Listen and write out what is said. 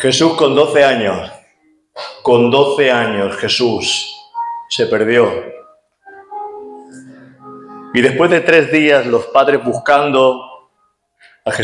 Jesús con 12 años Jesús se perdió. Y después de 3 días los padres buscando